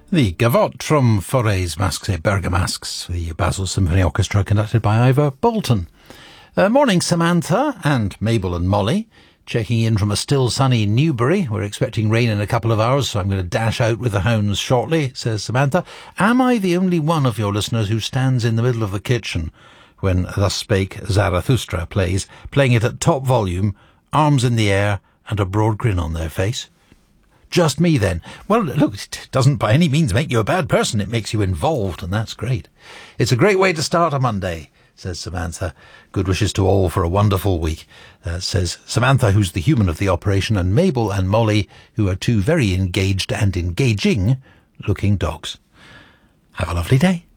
The Gavotte from Forêts Masques et Bergamasques, the Basel Symphony Orchestra conducted by Ivor Bolton. Morning, Samantha and Mabel and Molly. Checking in from a still sunny Newbury. We're expecting rain in a couple of hours, so I'm going to dash out with the hounds shortly, says Samantha. Am I the only one of your listeners who stands in the middle of the kitchen when Thus Spake Zarathustra plays, playing it at top volume, arms in the air and a broad grin on their face? Just me, then. Well, look, it doesn't by any means make you a bad person. It makes you involved, and that's great. It's a great way to start a Monday, says Samantha. Good wishes to all for a wonderful week, says Samantha, who's the human of the operation, and Mabel and Molly, who are two very engaged and engaging-looking dogs. Have a lovely day.